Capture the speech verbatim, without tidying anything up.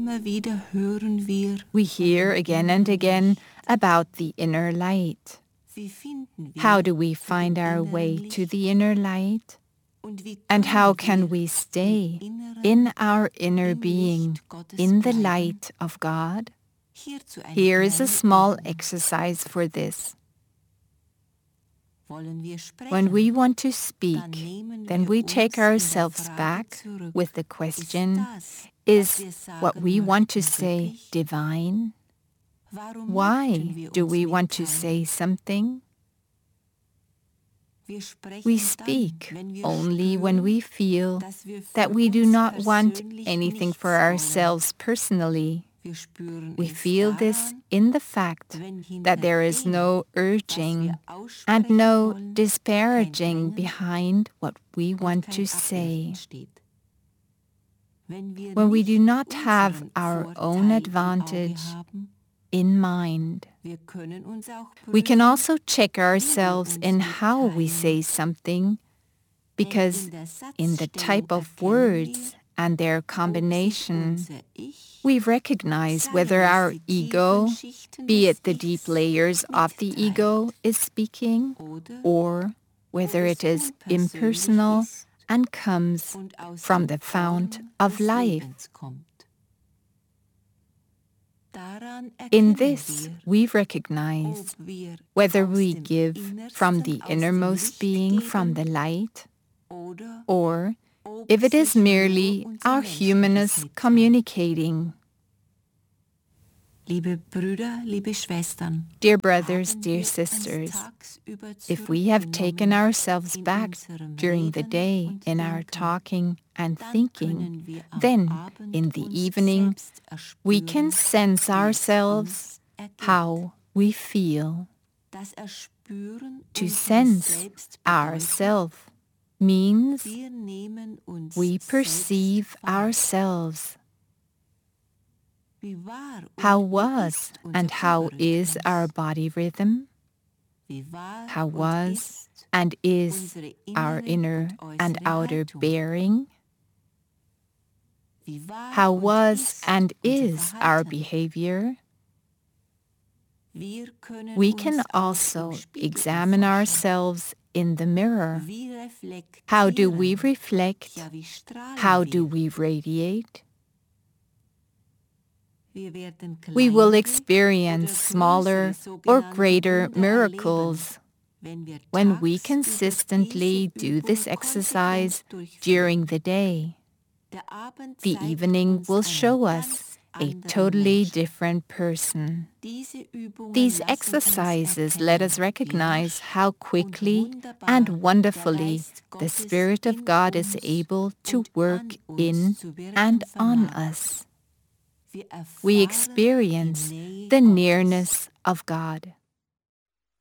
We hear again and again about the inner light. How do we find our way to the inner light? And how can we stay in our inner being, in the light of God? Here is a small exercise for this. When we want to speak, then we take ourselves back with the question, is what we want to say divine? Why do we want to say something? We speak only when we feel that we do not want anything for ourselves personally. We feel this in the fact that there is no urging and no disparaging behind what we want to say. When we do not have our own advantage in mind, we can also check ourselves in how we say something, because in the type of words and their combination, we recognize whether our ego, be it the deep layers of the ego, is speaking, or whether it is impersonal and comes from the fount of life. In this, we recognize whether we give from the innermost being, from the light, or if it is merely our humanness communicating. Dear brothers, dear sisters, if we have taken ourselves back during the day in our talking and thinking, then in the evening we can sense ourselves, how we feel. To sense ourselves means we perceive ourselves. How was and how is our body rhythm? How was and is our inner and outer bearing? How was and is our behavior? We can also examine ourselves in the mirror. How do we reflect? How do we radiate? We will experience smaller or greater miracles when we consistently do this exercise during the day. The evening will show us a totally different person. These exercises let us recognize how quickly and wonderfully the Spirit of God is able to work in and on us. We experience the nearness of God.